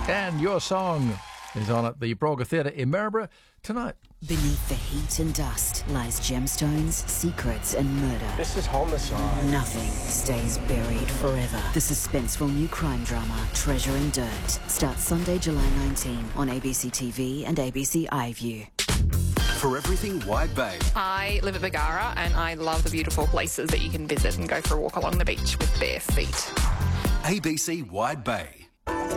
And Your Song is on at the Brolga Theatre in Maryborough tonight. Beneath the heat and dust lies gemstones, secrets and murder. This is homicide. Nothing stays buried forever. The suspenseful new crime drama Treasure and Dirt starts Sunday, July 19 on ABC TV and ABC iView. For everything Wide Bay. I live at Bargara and I love the beautiful places that you can visit and go for a walk along the beach with bare feet. ABC Wide Bay.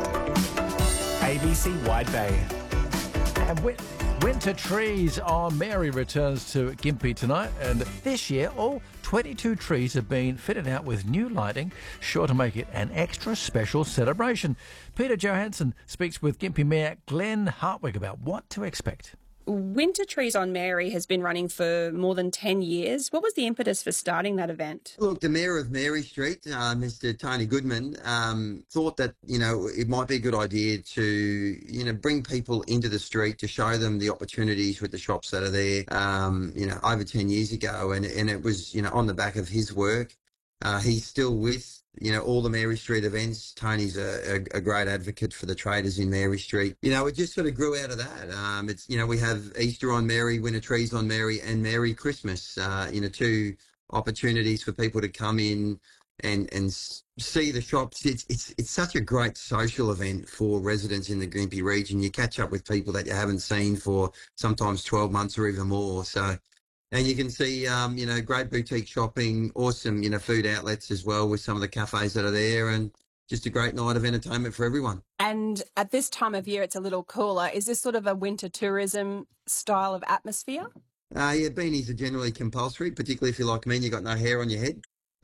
ABC Wide Bay. And Winter Trees on Mary returns to Gympie tonight, and this year all 22 trees have been fitted out with new lighting, sure to make it an extra special celebration. Peter Johansson speaks with Gympie Mayor Glenn Hartwig about what to expect. Winter Trees on Mary has been running for more than 10 years. What was the impetus for starting that event? Look, the Mayor of Mary Street, Mr. Tony Goodman, thought that, it might be a good idea to, bring people into the street to show them the opportunities with the shops that are there, over 10 years ago. And it was, on the back of his work. He's still with, all the Mary Street events. Tony's a great advocate for the traders in Mary Street. It just sort of grew out of that. It's, we have Easter on Mary, Winter Trees on Mary, and Merry Christmas, two opportunities for people to come in and see the shops. It's such a great social event for residents in the Gympie region. You catch up with people that you haven't seen for sometimes 12 months or even more. And you can see, great boutique shopping, awesome, food outlets as well with some of the cafes that are there, and just a great night of entertainment for everyone. And at this time of year, it's a little cooler. Is this sort of a winter tourism style of atmosphere? Yeah, beanies are generally compulsory, particularly if you're like me and you've got no hair on your head.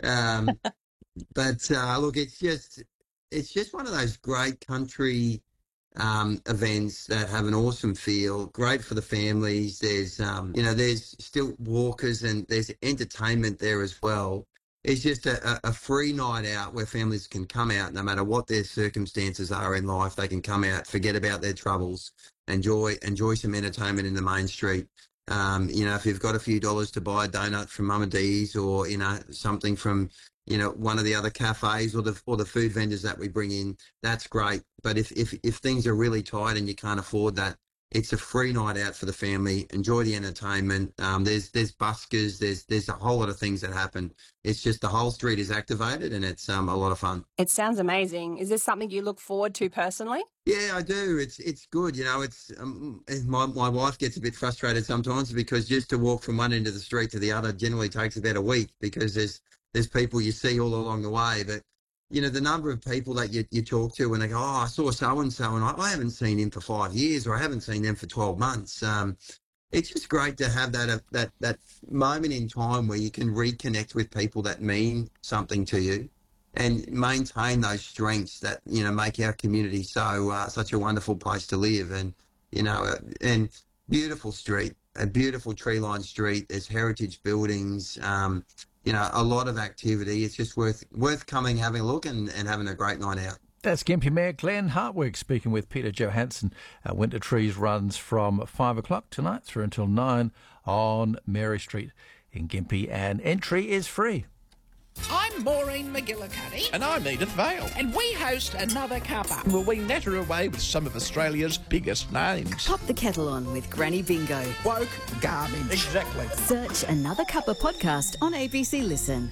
But look, it's just one of those great country events that have an awesome feel, great for the families. There's, there's still walkers and there's entertainment there as well. It's just a free night out where families can come out no matter what their circumstances are in life. They can come out, forget about their troubles, enjoy some entertainment in the main street. If you've got a few dollars to buy a donut from Mum and Dee's or, something from, one of the other cafes or the food vendors that we bring in, that's great. But if things are really tight and you can't afford that, it's a free night out for the family. Enjoy the entertainment. There's buskers. There's a whole lot of things that happen. It's just the whole street is activated and it's a lot of fun. It sounds amazing. Is this something you look forward to personally? Yeah, I do. It's good. It's my wife gets a bit frustrated sometimes because just to walk from one end of the street to the other generally takes about a week because there's people you see all along the way. But, the number of people that you talk to and they go, oh, I saw so-and-so and I haven't seen him for 5 years or I haven't seen them for 12 months. It's just great to have that moment in time where you can reconnect with people that mean something to you and maintain those strengths that, make our community such a wonderful place to live. And, and beautiful street, a beautiful tree-lined street. There's heritage buildings, a lot of activity. It's just worth coming, having a look and having a great night out. That's Gympie Mayor Glenn Hartwig speaking with Peter Johansson. Winter Trees runs from 5 o'clock tonight through until 9 on Mary Street in Gympie, and entry is free. I'm Maureen McGillicuddy. And I'm Edith Vale. And we host Another Cuppa. Well, we natter away with some of Australia's biggest names. Pop the kettle on with Granny Bingo. Woke garbage. Exactly. Search Another Cuppa podcast on ABC Listen.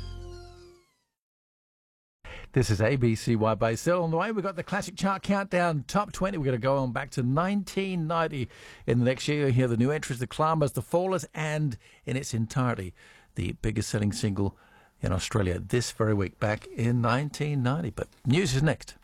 This is ABC Wide Bay. Still on the way, we've got the Classic Chart Countdown Top 20. We're going to go on back to 1990 in the next year. You'll hear the new entries, The Climbers, The Fallers, and in its entirety, the biggest selling single in Australia this very week, back in 1990. But news is next.